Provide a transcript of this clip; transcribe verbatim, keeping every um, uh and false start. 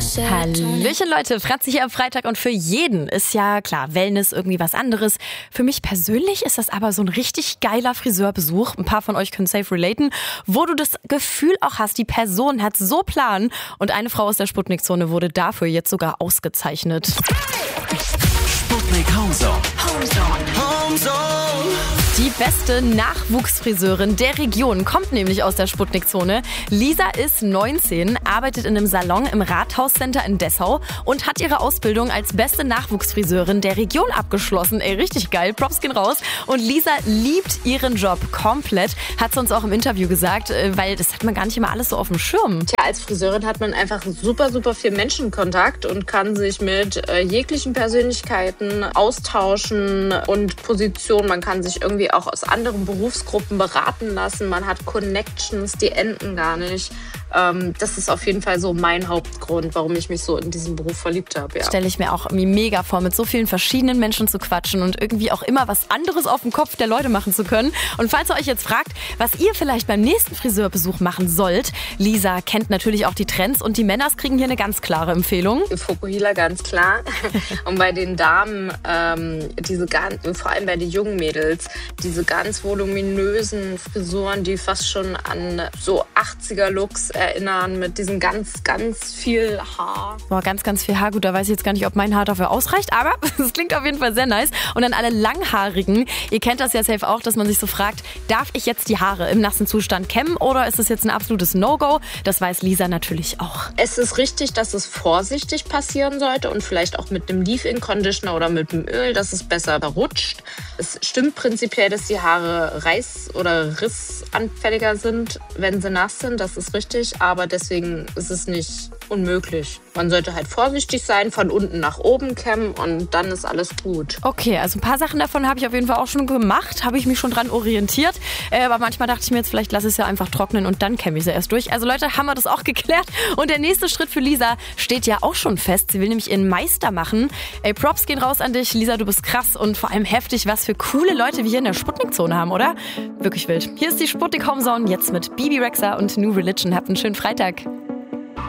Hallöchen Leute, Franzi hier am Freitag und für jeden ist ja klar, Wellness irgendwie was anderes. Für mich persönlich ist das aber so ein richtig geiler Friseurbesuch. Ein paar von euch können safe relaten, wo du das Gefühl auch hast, die Person hat so Plan und eine Frau aus der Sputnik-Zone wurde dafür jetzt sogar ausgezeichnet. Sputnik Homezone. Homezone. Homezone. Die beste Nachwuchsfriseurin der Region kommt nämlich aus der Sputnik-Zone. Lisa ist neunzehn, arbeitet in einem Salon im Rathauscenter in Dessau und hat ihre Ausbildung als beste Nachwuchsfriseurin der Region abgeschlossen. Ey, richtig geil, Props gehen raus. Und Lisa liebt ihren Job komplett, hat sie uns auch im Interview gesagt, weil das hat man gar nicht immer alles so auf dem Schirm. Tja, als Friseurin hat man einfach super, super viel Menschenkontakt und kann sich mit äh, jeglichen Persönlichkeiten austauschen und Positionen. Man kann sich irgendwie auch aus anderen Berufsgruppen beraten lassen. Man hat Connections, die enden gar nicht. Ähm, das ist auf jeden Fall so mein Hauptgrund, warum ich mich so in diesen Beruf verliebt habe. Ja. Stelle ich mir auch mega vor, mit so vielen verschiedenen Menschen zu quatschen und irgendwie auch immer was anderes auf dem Kopf der Leute machen zu können. Und falls ihr euch jetzt fragt, was ihr vielleicht beim nächsten Friseurbesuch machen sollt, Lisa kennt natürlich auch die Trends und die Männers kriegen hier eine ganz klare Empfehlung. Fokuhila, ganz klar. Und bei den Damen, ähm, diese ganz, vor allem bei den jungen Mädels, diese ganz voluminösen Frisuren, die fast schon an so achtziger-Looks erinnern, mit diesem ganz, ganz viel Haar. Boah, ganz, ganz viel Haar. Gut, da weiß ich jetzt gar nicht, ob mein Haar dafür ausreicht, aber es klingt auf jeden Fall sehr nice. Und an alle Langhaarigen, ihr kennt das ja safe auch, dass man sich so fragt, darf ich jetzt die Haare im nassen Zustand kämmen oder ist es jetzt ein absolutes No-Go? Das weiß Lisa natürlich auch. Es ist richtig, dass es vorsichtig passieren sollte und vielleicht auch mit einem Leave-In-Conditioner oder mit dem Öl, dass es besser rutscht. Es stimmt prinzipiell, dass die Haare reiß- oder rissanfälliger sind, wenn sie nass sind. Das ist richtig, aber deswegen ist es nicht unmöglich. Man sollte halt vorsichtig sein, von unten nach oben kämmen und dann ist alles gut. Okay, also ein paar Sachen davon habe ich auf jeden Fall auch schon gemacht, habe ich mich schon dran orientiert. Äh, aber manchmal dachte ich mir jetzt, vielleicht lasse ich es ja einfach trocknen und dann kämme ich sie erst durch. Also Leute, haben wir das auch geklärt. Und der nächste Schritt für Lisa steht ja auch schon fest. Sie will nämlich ihren Meister machen. Ey, Props gehen raus an dich. Lisa, du bist krass und vor allem heftig, was für coole Leute wir hier in der Sputnik-Zone haben, oder? Wirklich wild. Hier ist die Sputnik Homezone, jetzt mit Bibi Rexha und New Religion. Habt einen schönen Freitag.